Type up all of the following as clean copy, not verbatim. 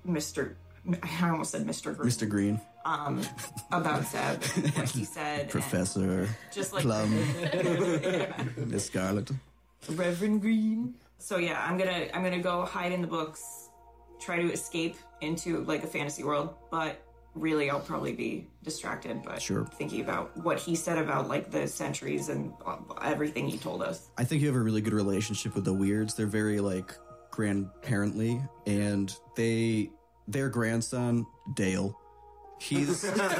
Mr. I almost said Mr. Green. Mr. Green. About Zeb, what he said. Professor just like Plum. Miss Scarlet. Reverend Green. So yeah, I'm gonna go hide in the books, try to escape into like a fantasy world, but really I'll probably be distracted by thinking about what he said about like the centuries and everything he told us. I think you have a really good relationship with the Weirds. They're very like grandparently, and their grandson Dale, he's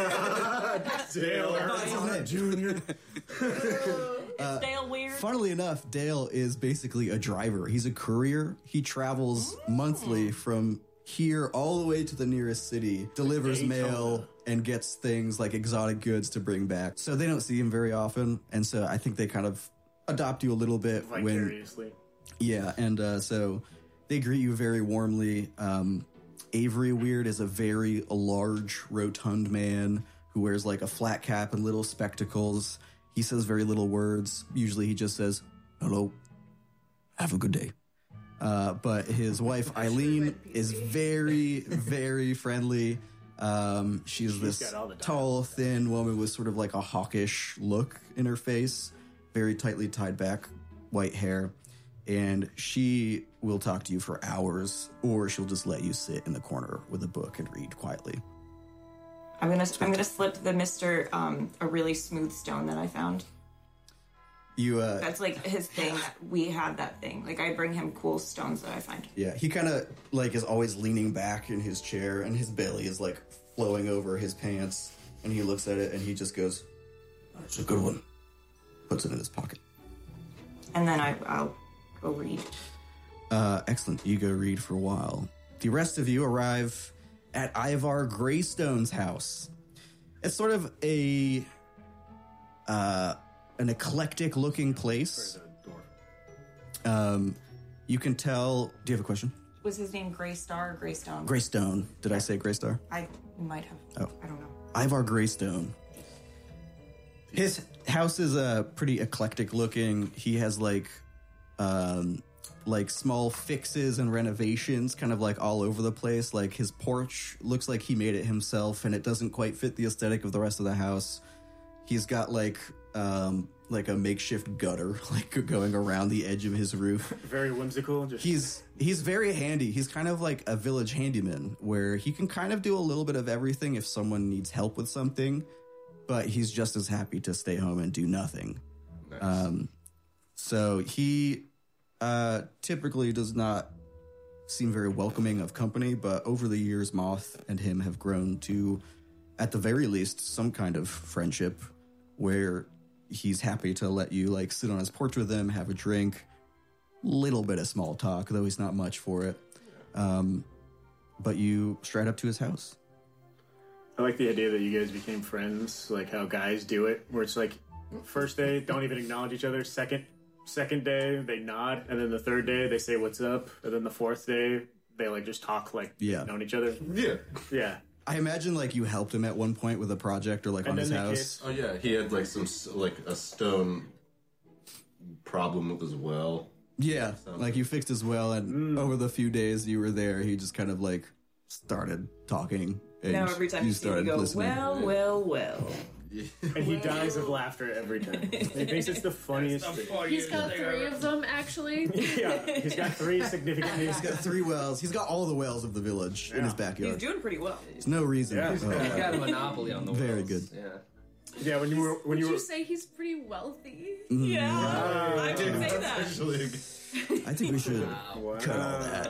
Dale Junior. Is Dale weird? Funnily enough, Dale is basically a driver. He's a courier. He travels monthly from here all the way to the nearest city, delivers mail, and gets things like exotic goods to bring back. So they don't see him very often, and so I think they kind of adopt you a little bit. Vicariously. And so they greet you very warmly. Avery Weird is a very large, rotund man who wears like a flat cap and little spectacles. He says very little words. Usually he just says, "Hello, have a good day." But his wife, Eileen, is very, very friendly. She's this tall, thin woman with sort of like a hawkish look in her face, very tightly tied back, white hair. And she will talk to you for hours, or she'll just let you sit in the corner with a book and read quietly. I'm gonna slip the Mr. A really smooth stone that I found. That's like his thing. We have that thing. Like I bring him cool stones that I find. Yeah, he kind of like is always leaning back in his chair, and his belly is like flowing over his pants. And he looks at it, and he just goes, "That's a good one." Puts it in his pocket. And then I'll go read. Excellent. You go read for a while. The rest of you arrive at Ivar Greystone's house. It's sort of an eclectic-looking place. You can tell... Do you have a question? Was his name Greystar or Greystone? Greystone. Did I say Greystar? I might have. Oh. I don't know. Ivar Greystone. His house is pretty eclectic-looking. He has, like small fixes and renovations kind of like all over the place. Like his porch looks like he made it himself, and it doesn't quite fit the aesthetic of the rest of the house. He's got like a makeshift gutter like going around the edge of his roof. Very whimsical. He's very handy. He's kind of like a village handyman where he can kind of do a little bit of everything if someone needs help with something, but he's just as happy to stay home and do nothing. Nice. So he typically does not seem very welcoming of company, but over the years, Moth and him have grown to, at the very least, some kind of friendship where he's happy to let you like sit on his porch with him, have a drink, little bit of small talk, though he's not much for it. But you stride up to his house. I like the idea that you guys became friends, like how guys do it, where it's like first day, don't even acknowledge each other. Second day, they nod, and then the third day, they say what's up, and then the fourth day, they like just talk like known each other. Yeah. I imagine like you helped him at one point with a project or like on his house. Kiss. Oh yeah, he had like some like a stone problem with his well. Yeah, like you fixed his well, and over the few days you were there, he just kind of like started talking. And now every time you see him, you go, listening. well. And he dies of laughter every time. He thinks it's the funniest thing. He's got 3 of them, actually. Yeah, he's got 3 significant... He's got 3 wells. He's got all the wells of the village in his backyard. He's doing pretty well. There's no reason. He's got a monopoly on the wells. Very good. Yeah, when you were... Would you say he's pretty wealthy? Yeah, I would say that. I think we should cut all that.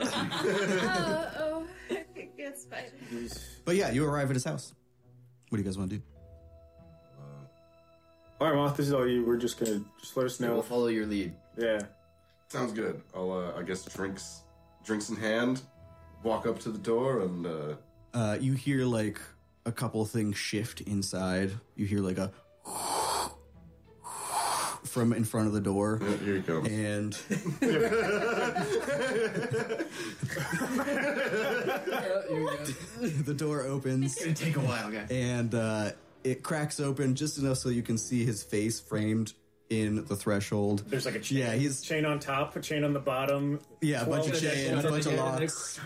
It's fine. But yeah, you arrive at his house. What do you guys want to do? All right, Moth, this is all you. We're just gonna let us know. We'll follow your lead. Yeah. Sounds good. I'll, I guess, drinks in hand, walk up to the door, and you hear like a couple things shift inside. You hear like a from in front of the door. Yeah, here he comes. And the door opens. It's gonna take a while, guys. And it cracks open just enough so you can see his face framed in the threshold. There's like a chain. Yeah, he's chain on top, a chain on the bottom. Yeah, a bunch of chains, a bunch of locks.